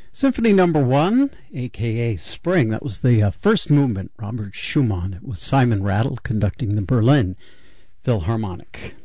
Symphony Number 1, a.k.a. Spring. That was the first movement, Robert Schumann. It was Simon Rattle conducting the Berlin Philharmonic.